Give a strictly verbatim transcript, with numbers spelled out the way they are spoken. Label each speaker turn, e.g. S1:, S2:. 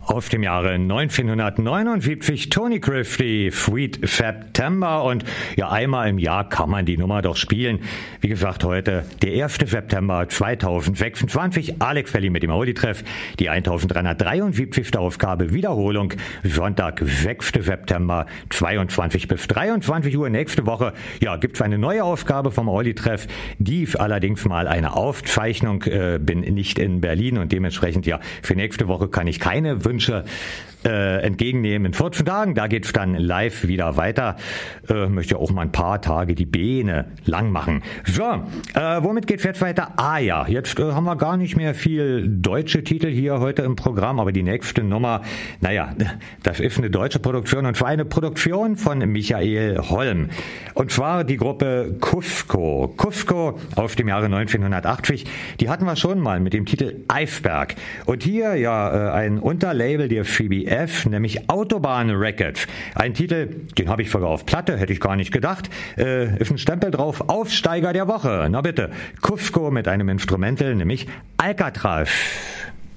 S1: Auf dem Jahre neunzehnhundertneunundsiebzig Tony Christie, Sweet September, und ja, einmal im Jahr kann man die Nummer doch spielen. Wie gesagt, heute der erste September zweitausendsechsundzwanzig, Alex Felli mit dem Audi-Treff, die eintausenddreihundertdreiundsiebzigste Ausgabe, Wiederholung, Sonntag, sechster September, zweiundzwanzig bis dreiundzwanzig Uhr. Nächste Woche, ja, gibt's eine neue Ausgabe vom Audi-Treff, die allerdings mal eine Aufzeichnung, äh, bin nicht in Berlin und dementsprechend, ja, für nächste Woche kann ich keine Wünsche Äh, entgegennehmen. In vierzehn Tagen, da geht's dann live wieder weiter. Äh, möchte auch mal ein paar Tage die Beine lang machen. So, äh, womit geht's jetzt weiter? Ah ja, jetzt äh, haben wir gar nicht mehr viel deutsche Titel hier heute im Programm, aber die nächste Nummer, naja, das ist eine deutsche Produktion, und zwar eine Produktion von Michael Holm. Und zwar die Gruppe Cusco. Cusco aus dem Jahre neunzehnhundertachtzig, die hatten wir schon mal mit dem Titel Eisberg. Und hier ja äh, ein Unterlabel der C B F, nämlich Autobahn Records. Ein Titel, den habe ich sogar auf Platte, hätte ich gar nicht gedacht. Äh, ist ein Stempel drauf, Aufsteiger der Woche. Na bitte, Cusco mit einem Instrumental, nämlich Alcatraz.